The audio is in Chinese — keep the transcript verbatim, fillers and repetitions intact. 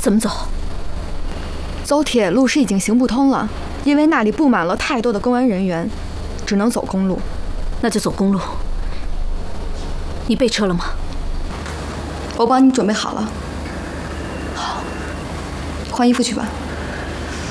怎么走？ 走铁路是已经行不通了，因为那里布满了太多的公安人员，只能走公路。 那就走公路。你备车了吗？ 我帮你准备好了。 好， 换衣服去吧。